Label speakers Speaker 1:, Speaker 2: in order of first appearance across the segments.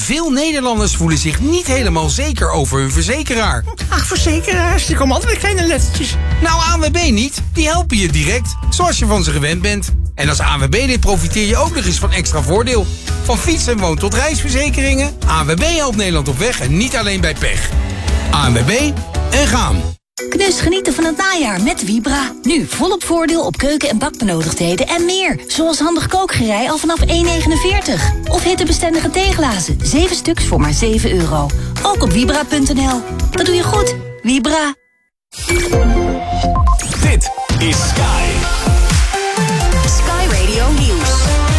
Speaker 1: Veel Nederlanders voelen zich niet helemaal zeker over hun verzekeraar.
Speaker 2: Ach, verzekeraars, die komen altijd met kleine lettertjes.
Speaker 1: Nou, ANWB niet. Die helpen je direct, zoals je van ze gewend bent. En als ANWB-lid profiteer je ook nog eens van extra voordeel. Van fiets- en woon- tot reisverzekeringen. ANWB helpt Nederland op weg en niet alleen bij pech. ANWB en gaan.
Speaker 3: Knus genieten van het najaar met Vibra. Nu volop voordeel op keuken- en bakbenodigdheden en meer. Zoals handig kookgerei al vanaf €1,49. Of hittebestendige theeglazen, 7 stuks voor maar €7. Ook op Vibra.nl. Dat doe je goed, Vibra.
Speaker 4: Dit is Sky.
Speaker 3: Sky Radio Nieuws.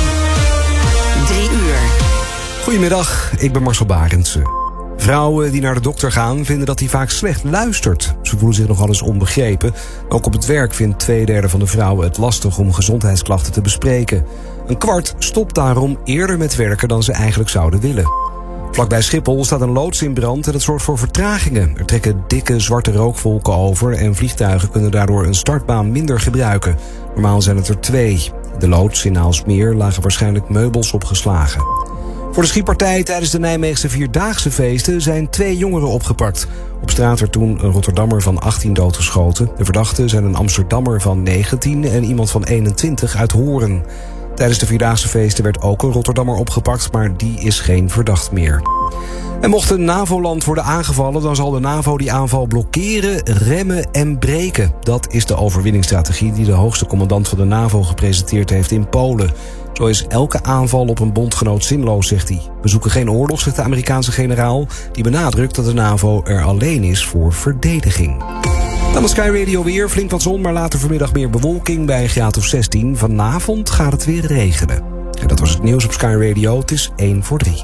Speaker 3: 3 uur.
Speaker 5: Goedemiddag, ik ben Marcel Barendse. Vrouwen die naar de dokter gaan vinden dat hij vaak slecht luistert. Ze voelen zich nogal eens onbegrepen. Ook op het werk vindt 2/3 van de vrouwen het lastig om gezondheidsklachten te bespreken. 1/4 stopt daarom eerder met werken dan ze eigenlijk zouden willen. Vlakbij Schiphol staat een loods in brand en dat zorgt voor vertragingen. Er trekken dikke zwarte rookvolken over en vliegtuigen kunnen daardoor een startbaan minder gebruiken. Normaal zijn het er 2. De loods in Aalsmeer lagen waarschijnlijk meubels opgeslagen. Voor de schietpartij tijdens de Nijmeegse Vierdaagse feesten zijn 2 jongeren opgepakt. Op straat werd toen een Rotterdammer van 18 doodgeschoten. De verdachten zijn een Amsterdammer van 19 en iemand van 21 uit Hoorn. Tijdens de Vierdaagse feesten werd ook een Rotterdammer opgepakt, maar die is geen verdacht meer. En mocht een NAVO-land worden aangevallen, dan zal de NAVO die aanval blokkeren, remmen en breken. Dat is de overwinningsstrategie die de hoogste commandant van de NAVO gepresenteerd heeft in Polen. Zo is elke aanval op een bondgenoot zinloos, zegt hij. We zoeken geen oorlog, zegt de Amerikaanse generaal. Die benadrukt dat de NAVO er alleen is voor verdediging. Dan de Sky Radio weer. Flink wat zon, maar later vanmiddag meer bewolking bij een graad of 16. Vanavond gaat het weer regenen. En dat was het nieuws op Sky Radio. Het is 1 voor 3.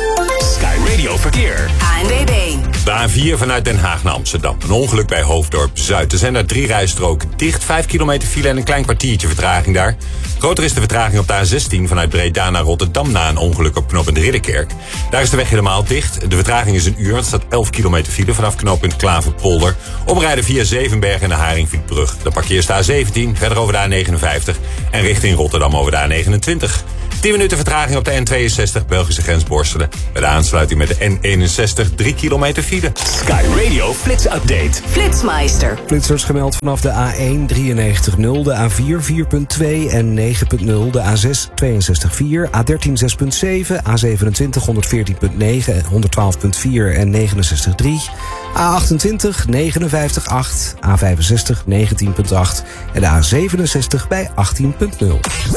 Speaker 4: Sky Radio Verkeer.
Speaker 3: ANWB.
Speaker 6: De A4 vanuit Den Haag naar Amsterdam. Een ongeluk bij Hoofddorp Zuid. Er zijn daar 3 rijstroken dicht. 5 kilometer file en een klein kwartiertje vertraging daar. Groter is de vertraging op de A16 vanuit Breda naar Rotterdam na een ongeluk op knooppunt Ridderkerk. Daar is de weg helemaal dicht. De vertraging is 1 uur. Er staat 11 kilometer file vanaf knooppunt Klaverpolder. Omrijden via Zevenberg en de Haringvlietbrug. Dan parkeer je de A17, verder over de A59 en richting Rotterdam over de A29. 10 minuten vertraging op de N62, Belgische grens Borstelen. Bij de aansluiting met de N61, 3 kilometer file.
Speaker 4: Sky Radio Flits Update.
Speaker 3: Flitsmeister.
Speaker 5: Flitsers gemeld vanaf de A1 93.0, de A4 4.2 en 9.0, de A6 62.4, A13 6.7, A27 114.9, 112.4 en 69.3, A28 59.8, A65 19.8 en de A67 bij 18.0.